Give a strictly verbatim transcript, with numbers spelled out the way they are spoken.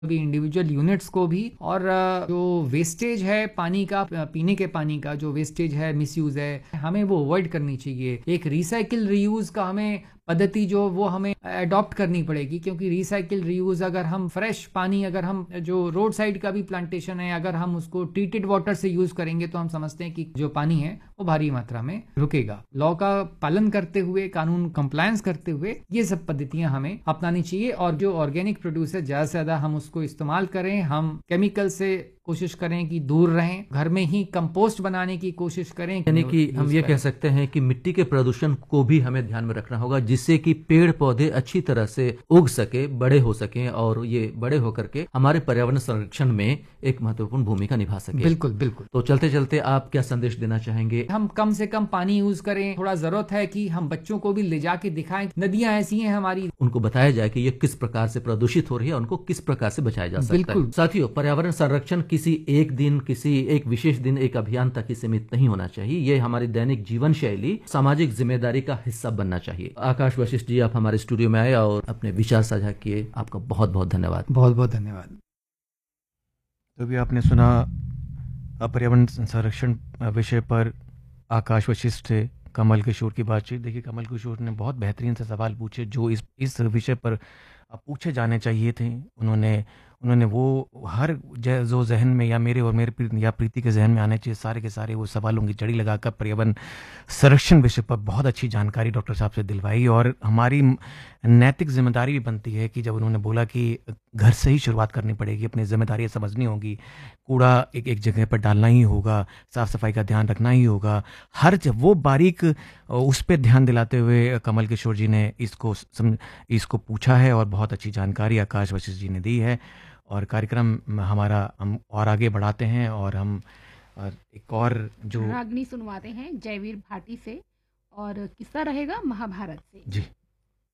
भी individual units को भी, और जो वेस्टेज है पानी का, पीने के पानी का जो वेस्टेज है, मिसयूज है, हमें वो अवॉइड करनी चाहिए। एक रिसाइकिल रीयूज का हमें पद्धति जो वो हमें अडॉप्ट करनी पड़ेगी, क्योंकि रिसाइकिल रीयूज अगर हम फ्रेश पानी, अगर हम जो रोड साइड का भी प्लांटेशन है, अगर हम उसको ट्रीटेड वाटर से यूज करेंगे तो हम समझते हैं कि जो पानी है वो भारी मात्रा में रुकेगा। लॉ का पालन करते हुए, कानून कंप्लायंस करते हुए ये सब पद्धतियां हमें अपनानी चाहिए। और जो ऑर्गेनिक प्रोड्यूस है ज्यादा से ज्यादा हम उसको इस्तेमाल करें, हम केमिकल से कोशिश करें कि दूर रहें, घर में ही कंपोस्ट बनाने की कोशिश करें। यानी कि हम ये कह सकते हैं कि मिट्टी के प्रदूषण को भी हमें ध्यान में रखना होगा, जिससे कि पेड़ पौधे अच्छी तरह से उग सके, बड़े हो सके, और ये बड़े होकर के हमारे पर्यावरण संरक्षण में एक महत्वपूर्ण भूमिका निभा सके। बिल्कुल बिल्कुल। तो चलते चलते आप क्या संदेश देना चाहेंगे? हम कम से कम पानी यूज करें। थोड़ा जरूरत है कि हम बच्चों को भी ले जाके दिखाएं, नदियां ऐसी हैं हमारी, उनको बताया जाए कि ये किस प्रकार से प्रदूषित हो रही है, उनको किस प्रकार से बचाया जा सकता बिल्कुल। है। साथियों, पर्यावरण संरक्षण किसी एक दिन, किसी एक विशेष दिन, एक अभियान तक ही सीमित नहीं होना चाहिए। ये हमारी दैनिक जीवन शैली, सामाजिक जिम्मेदारी का हिस्सा बनना चाहिए। आकाश वशिष्ठ जी, आप हमारे स्टूडियो में आए और अपने विचार साझा किए, आपका बहुत बहुत धन्यवाद। बहुत बहुत धन्यवाद। तो भी आपने सुना पर्यावरण संरक्षण विषय पर आकाश वशिष्ठ से कमल किशोर की बातचीत। देखिए, कमल किशोर ने बहुत बेहतरीन से सवाल पूछे जो इस इस विषय पर पूछे जाने चाहिए थे। उन्होंने उन्होंने वो हर जो जहन में, या मेरे और मेरे प्रीति या प्रीति के जहन में आने चाहिए, सारे के सारे वो सवालों की जड़ी लगाकर पर्यावरण संरक्षण विषय पर बहुत अच्छी जानकारी डॉक्टर साहब से दिलवाई। और हमारी नैतिक जिम्मेदारी भी बनती है कि जब उन्होंने बोला कि घर से ही शुरुआत करनी पड़ेगी, अपनी जिम्मेदारियां समझनी होगी, कूड़ा एक एक जगह पर डालना ही होगा, साफ सफाई का ध्यान रखना ही होगा, हर वो बारीक उस पर ध्यान दिलाते हुए कमल किशोर जी ने इसको सम, इसको पूछा है, और बहुत अच्छी जानकारी आकाश वशिष्ठ जी ने दी है। और कार्यक्रम हमारा हम और आगे बढ़ाते हैं, और हम और एक और जो रागनी सुनवाते हैं जयवीर भाटी से, और किस्सा रहेगा महाभारत से। जी।